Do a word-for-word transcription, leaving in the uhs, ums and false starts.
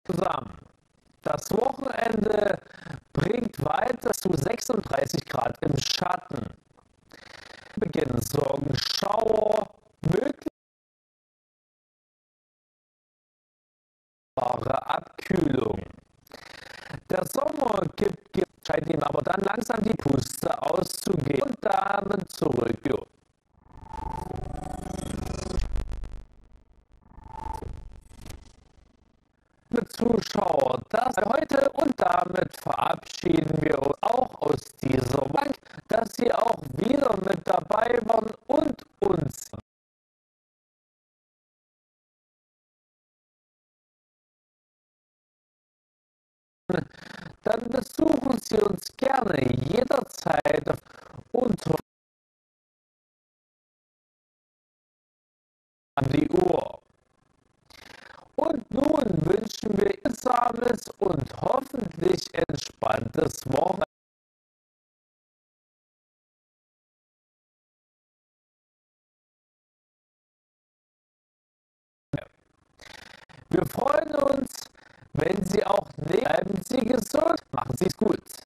zusammen. Das Wochenende bringt weiter zu sechsunddreißig Grad im Schatten. Beginnen sorgen Schauer, mögliche Abkühlung. Der Sommer gibt, scheint ihm aber dann langsam die Puste auszugehen und Damen zurück. Zuschauer, das heute und damit verabschieden wir uns auch aus dieser Bank, dass Sie auch wieder mit dabei waren und uns. Dann besuchen Sie uns gerne jederzeit unter an die Uhr. Und nun wünschen wir erholsames und hoffentlich entspanntes Wochenende. Wir freuen uns, wenn Sie auch nicht bleiben Sie gesund, machen Sie es gut.